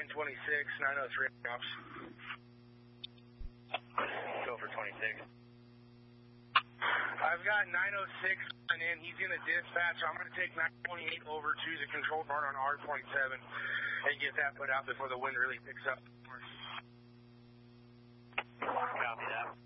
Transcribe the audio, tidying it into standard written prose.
926, 903 ops. Go for 26. I've got 906 coming in. He's going to dispatch. I'm going to take 928 over to the control part on R27 and get that put out before the wind really picks up. Copy that.